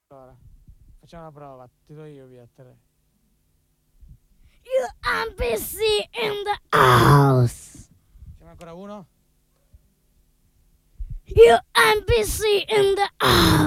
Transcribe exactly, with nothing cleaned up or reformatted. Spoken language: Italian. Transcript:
Allora, facciamo una prova, ti do io via, tre. U M P C in the house. Facciamo ancora uno? U M P C in the house.